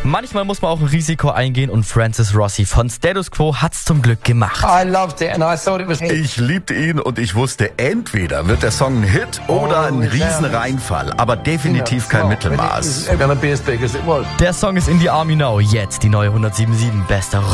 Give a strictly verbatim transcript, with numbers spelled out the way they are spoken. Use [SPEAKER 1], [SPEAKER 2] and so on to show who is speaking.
[SPEAKER 1] Manchmal muss man auch ein Risiko eingehen und Francis Rossi von Status Quo hat's zum Glück gemacht.
[SPEAKER 2] I loved it and I thought it was hit.
[SPEAKER 3] Ich liebte ihn und ich wusste, entweder wird der Song ein Hit oder ein Riesenreinfall, aber definitiv kein Mittelmaß.
[SPEAKER 1] Der Song ist in the Army Now, jetzt die neue hundertsieben Komma sieben bester